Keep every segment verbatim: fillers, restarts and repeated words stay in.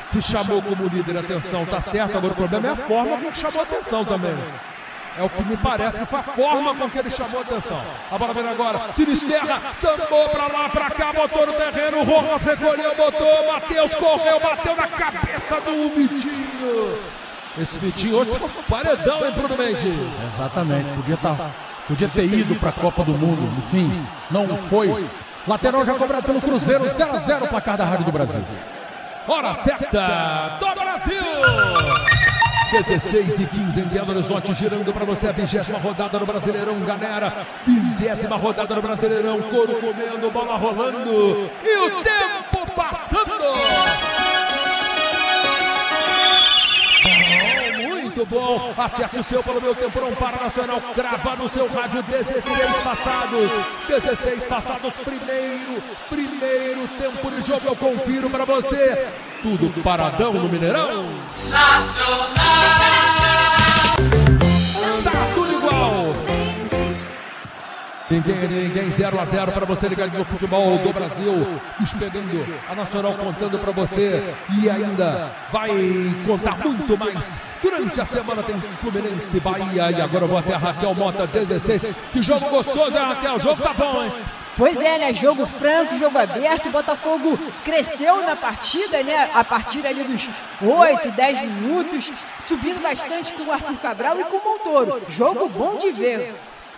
se chamou como líder, atenção, tá certo, agora o problema é a forma como chamou a atenção também. É o que me parece que foi a forma com que ele chamou a atenção. A bola vem agora, Sinisterra, sambou pra lá, pra cá, botou no terreno, o Rojas recolheu, botou, Matheus correu, bateu na cabeça do Vitinho. Esse Vitinho hoje ficou paredão, hein, Bruno Mendes? Exatamente, podia, tá, podia ter ido pra Copa do Mundo, enfim, não foi. Lateral já cobrado pelo Cruzeiro, zero a zero, placar da Rádio do Brasil. Hora certa do Brasil! dezesseis e quinze em Belo Horizonte, girando para você a vigésima rodada do Brasileirão, galera. Vigésima rodada do Brasileirão, couro comendo, bola rolando e o tempo passando. Oh, muito bom, acerte o seu pelo meu tempo, não para Nacional, crava no seu rádio, dezesseis passados, dezesseis passados, primeiro, primeiro tempo de jogo, eu confiro para você. Tudo paradão no Mineirão. Nacional! Tá tudo igual. Ninguém, ninguém, zero a zero para você ligar no futebol do Brasil. Esperando a Nacional contando para você. E ainda vai contar muito mais. Durante a semana tem Fluminense, Bahia. E agora eu vou até a Raquel Mota, dezesseis. Que jogo gostoso, hein, Raquel? O jogo tá bom, hein? Pois é, né? Jogo franco, jogo aberto. O Botafogo cresceu na partida, né? A partir ali dos oito, dez minutos, subindo bastante com o Arthur Cabral e com o Montoro. Jogo bom de ver.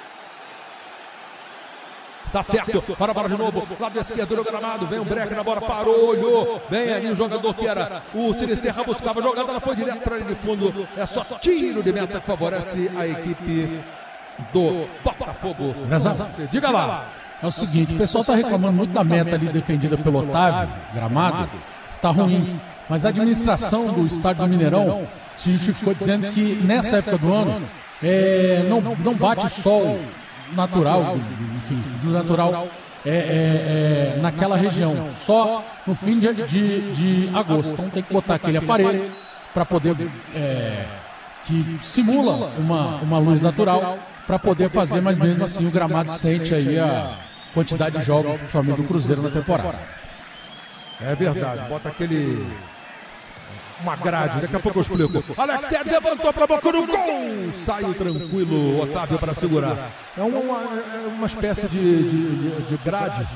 Tá certo, para a bola de novo, lado esquerdo do gramado, vem o break na bola, parou, olhou, vem ali o jogador que era o Sinisterra, buscava a jogada, ela foi direto para ele de fundo, é só tiro de meta que favorece a equipe do Botafogo. Diga lá. É o seguinte, o pessoal está reclamando muito da meta ali defendida pelo Otávio, gramado, está ruim, mas a administração do estádio do Mineirão se justificou dizendo que nessa época do ano é, não, não bate sol natural, enfim, do natural é, é, é, naquela região, só no fim de, de, de agosto. Então tem que botar aquele aparelho para poder, é, que simula uma, uma luz natural, para poder fazer, mas mesmo assim o gramado sente aí a quantidade de jogos, principalmente do Cruzeiro na temporada. É verdade, bota aquele... uma grade, daqui a pouco eu explico. Alex Telles levantou para a boca do gol. Saiu tranquilo, Otávio para segurar. É uma, uma, uma espécie de, de, de grade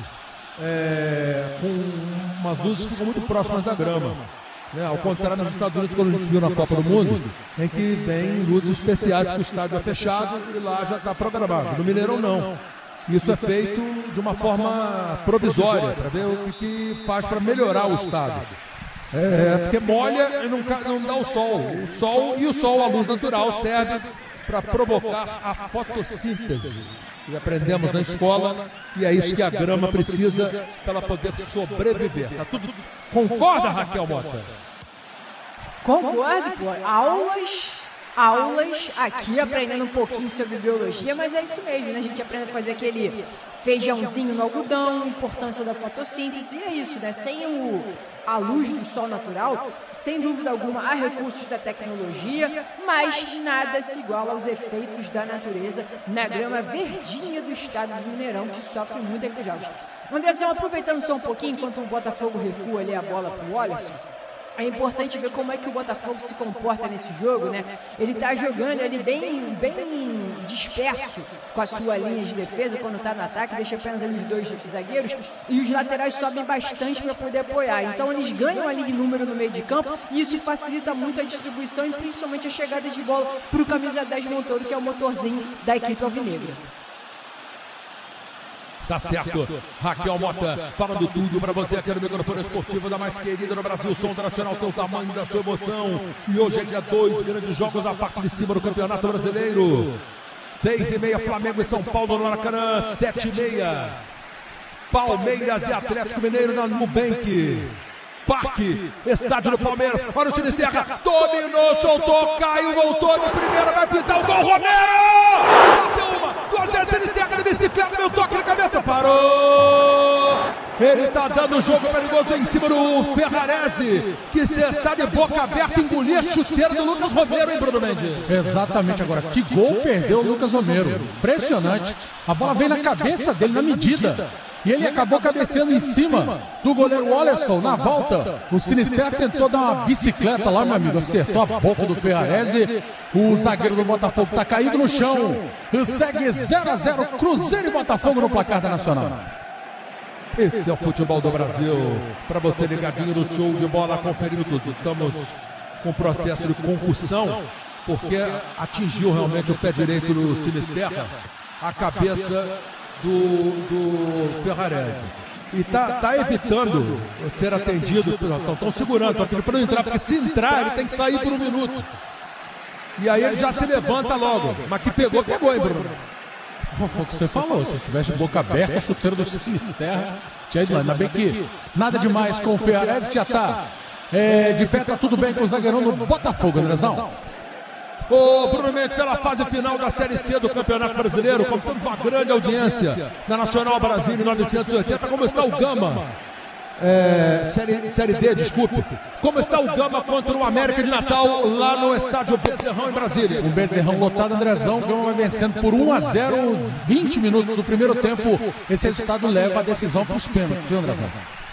é, com umas luzes que ficam muito próximas da grama. É, ao contrário nos Estados Unidos, quando a gente viu na Copa do Mundo, em que vem luzes especiais porque o estádio é fechado e lá já está programado. No Mineirão não. Isso é feito de uma forma provisória, para ver o que, que faz para melhorar o estádio. É, porque molha e não, não dá o sol. O sol e o sol, a luz natural, serve para provocar a fotossíntese. E aprendemos na escola, e é isso que a grama precisa para ela poder sobreviver. Tá tudo... Concorda, Raquel Mota? Concordo, pô. Aulas, aulas aqui aprendendo um pouquinho sobre biologia, mas é isso mesmo, né? A gente aprende a fazer aquele feijãozinho no algodão, importância da fotossíntese, e é isso, né? Sem o... a luz do sol natural, sem dúvida alguma, há recursos da tecnologia, mas nada se iguala aos efeitos da natureza na grama verdinha do estado de Mineirão, que sofre muito aqui jogos. Andrezão, aproveitando só um pouquinho, enquanto o Botafogo recua ali a bola para o Wallace, é importante ver como é que o Botafogo se comporta nesse jogo, né? Ele tá jogando ali bem, bem disperso com a sua linha de defesa quando tá no ataque, deixa apenas ali os dois zagueiros e os laterais sobem bastante para poder apoiar. Então eles ganham ali de número no meio de campo e isso facilita muito a distribuição e principalmente a chegada de bola para o camisa dez Montoro, que é o motorzinho da equipe alvinegra. Tá certo, Raquel Mota falando tudo para você aqui no microfone esportivo da mais querida no Brasil, som do Nacional, tem o tamanho da sua emoção. E hoje é dia dois, grandes jogos da parte de cima do Campeonato Brasileiro. Seis e meia, Flamengo e São Paulo no Maracanã. Sete e meia, Palmeiras e Atlético Mineiro na Nubank Parque, estádio do Palmeiras. Olha o Sinisterra, dominou, soltou, caiu, voltou de primeira, vai pintar o gol, Romero! Bateu uma, duas vezes, Sinisterra de bicicleta, deu toque na cabeça, parou! Ele tá dando um jogo perigoso em cima do Ferrarese, que se está de boca aberta, engolir a chuteira do Lucas Romero, hein, Bruno Mendes? Exatamente, agora, que gol perdeu o Lucas Romero, impressionante, a bola veio na cabeça dele, na medida, e ele acabou cabeceando em cima do goleiro Wallerson. Na volta, o Sinisterra tentou dar uma bicicleta lá, meu amigo, acertou a boca do Ferrarese. O zagueiro do Botafogo está caído no chão. Segue zero a zero, Cruzeiro e Botafogo no placar da Nacional. Esse é o futebol do Brasil. Para você ligadinho no show de bola, conferindo tudo. Estamos com processo de concussão, porque atingiu realmente o pé direito do Sinisterra, a cabeça do, do Ferrarese. E tá, tá evitando ser atendido. Estão segurando, estão pedindo para não entrar, porque se entrar, ele tem que sair por um minuto. E aí ele já se levanta logo. Mas que pegou, pegou, hein, Bruno? Foi o que você falou, se tivesse boca aberta, a chuteira do Sinisterra tinha ido lá. Ainda bem que nada demais com o Ferrarese, que já está é, de pé, tá tudo bem com o zagueirão do Botafogo, Andrezão. Ô, Bruno Mendes, pela fase final da Série C do Campeonato Brasileiro, contando com uma grande audiência na Nacional Brasil em novecentos e oitenta, como está o Gama? É, série, série D, desculpe. Como está o Gama contra o América de Natal lá no estádio Bezerrão em Brasília? O Bezerrão lotado, Andrezão. O Gama vai vencendo por um a zero, vinte minutos do primeiro tempo. Esse resultado leva a decisão para os pênaltis, viu, Andrezão?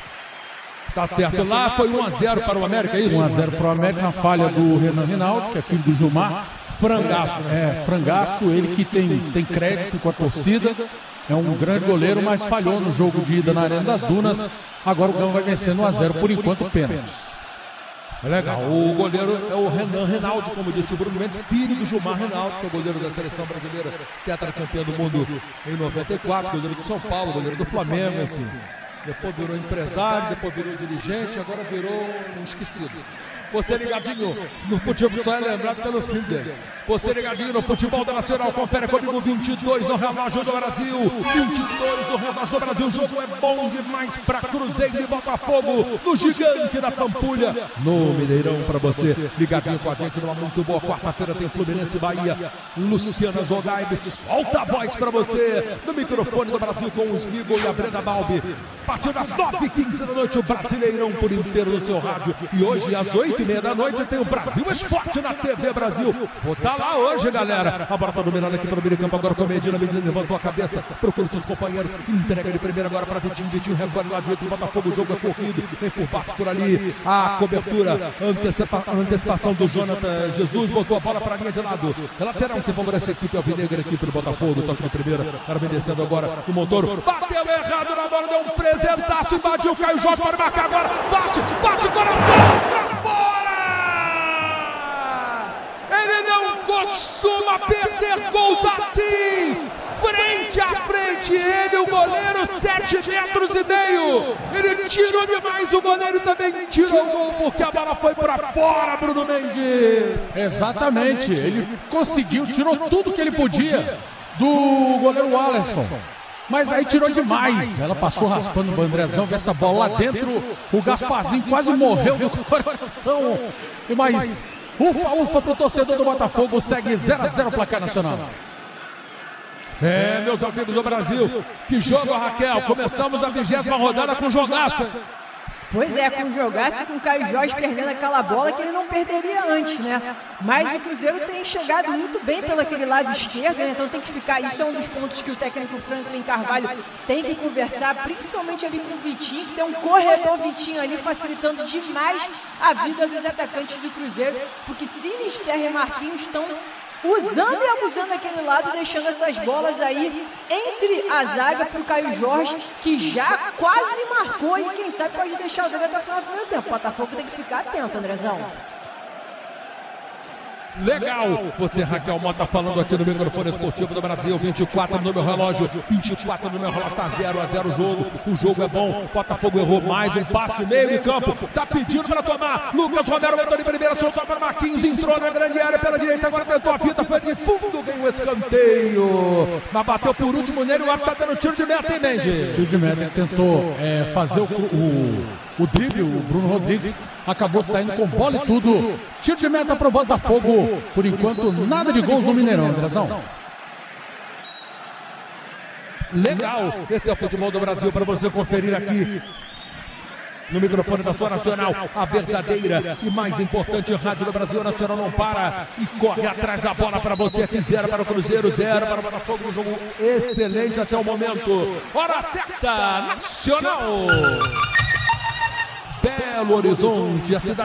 Tá certo, lá foi um a zero para o América, é isso? um a zero para o América na falha do Renan Rinaldi, que é filho do Gilmar. Frangaço, né? É, frangaço, ele que tem, tem crédito com a torcida. É um grande goleiro, mas falhou no jogo de ida na Arena das Dunas. Agora o Gama vai vencendo um a zero, por enquanto, pênaltis. É legal. O goleiro é o Renan Rinaldi, como disse o Bruno Mendes, filho do Gilmar Rinaldi, que é o goleiro da seleção brasileira, tetracampeão do mundo em noventa e quatro, goleiro do São Paulo, goleiro do Flamengo, enfim. Depois virou empresário, depois virou dirigente, agora virou um esquecido. Você ligadinho no futebol, só é lembrado pelo filho dele. Você ligadinho no futebol da Nacional, confere comigo vinte e dois no relógio do Brasil. vinte e dois no relógio do Brasil. O jogo é bom demais para Cruzeiro e Botafogo no Gigante da Pampulha, no Mineirão, para você ligadinho com a gente numa muito boa quarta-feira. Tem Fluminense e Bahia. Luciana Zogaib solta a voz para você no microfone do Brasil com o Smigol e a Brenda Balbi. A partir das nove e quinze da noite, o Brasileirão por inteiro no seu rádio. E hoje às oito e meia da noite tem o Brasil Esporte na T V Brasil. Vou estar lá hoje, galera. A bola está dominada aqui pelo meio campo agora com a Medina. Medina levantou a cabeça, procura seus companheiros, entrega de primeira agora para Vitinho. Vitinho recolhe lá direito do Botafogo. O jogo é corrido, vem por baixo por ali. A cobertura, antecipa, antecipação do Jonathan Jesus. Botou a bola para a linha de lado. É lateral que favorece a equipe alvinegra, a equipe do Botafogo. Toque na primeira, era obedecendo agora o Montoro. Bateu errado na bola, deu um presentaço, invadiu. Caio Jorge para marcar agora. Bate, bate, coração para fora. Ele não costuma perder gols assim. Frente a frente, ele, o goleiro, sete metros e meio. Ele tirou demais, o goleiro também tirou o gol, porque a bola foi para fora, Bruno Mendes. Exatamente, ele conseguiu, tirou tudo que ele podia do goleiro Wallerson. Mas aí tirou demais. Ela passou raspando o Andrezão, vê essa bola lá dentro. O Gasparzinho quase morreu do coração. Mas ufa, ufa pro torcedor do Botafogo. Segue zero a zero placar nacional. É, meus amigos do Brasil, que jogo, Raquel. Começamos a vigésima rodada com jogaço. Pois é, com jogasse com o Caio Jorge perdendo aquela bola que ele não perderia antes, né? Mas o Cruzeiro tem chegado muito bem pelo aquele lado esquerdo, né? Então tem que ficar, isso é um dos pontos que o técnico Franklin Carvalho tem que conversar, principalmente ali com o Vitinho, que tem um corredor Vitinho ali facilitando demais a vida dos atacantes do Cruzeiro, porque Sinisterra e Marquinhos estão usando e abusando aquele lado, deixando essas bolas aí entre a zaga para o Caio Jorge, que já quase marcou e quem sabe pode deixar o jogo até o final do primeiro tempo. O Botafogo tem que ficar atento, Andrezão. Legal! Você, Raquel Mota, falando aqui no microfone esportivo do Brasil. vinte e quatro no meu relógio, vinte e quatro no meu relógio, tá zero a zero o jogo. O jogo é bom. Botafogo errou mais um passe meio de campo. Tá pedindo para tomar. Lucas Romero botou de primeira, soltou para Marquinhos, entrou na grande área pela direita. Agora tentou a fita, foi de fundo, ganhou o escanteio. Mas bateu por último nele. O árbitro tá dando tiro de meta, hein, Mendes? Tiro de meta, ele tentou é, fazer o, o, o drible. O Bruno Rodrigues acabou saindo com bola e tudo. Tiro de meta pro Botafogo. Por enquanto, nada de gols no Mineirão, Andrezão. Legal, esse é o futebol do Brasil para você conferir aqui no microfone da sua Nacional, a verdadeira e mais importante rádio do Brasil. Nacional não para e corre atrás da bola para você aqui, zero para o Cruzeiro, zero para o Botafogo, um jogo excelente até o momento. Hora certa, Nacional! Belo Horizonte, a cidade